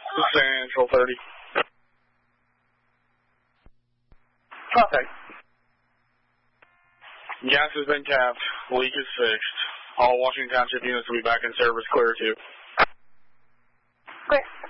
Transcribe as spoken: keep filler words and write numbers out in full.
Central thirty. Copy. Gas has been capped. Leak is fixed. All Washington Township units will be back in service clear two. Clear.